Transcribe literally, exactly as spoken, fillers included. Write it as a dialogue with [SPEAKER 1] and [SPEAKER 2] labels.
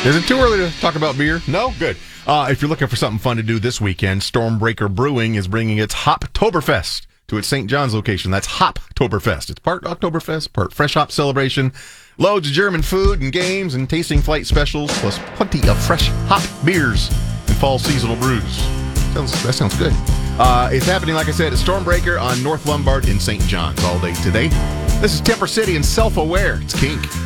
[SPEAKER 1] Is it too early to talk about beer? No? Good. Uh, if you're looking for something fun to do this weekend, Stormbreaker Brewing is bringing its Hoptoberfest to its Saint John's location. That's Hoptoberfest. It's part Oktoberfest, part Fresh Hop Celebration. Loads of German food and games and tasting flight specials, plus plenty of fresh hop beers and fall seasonal brews. Sounds, that sounds good. Uh, it's happening, like I said, at Stormbreaker on North Lombard in Saint John's all day today. This is Temper City and Self-Aware. It's Kink.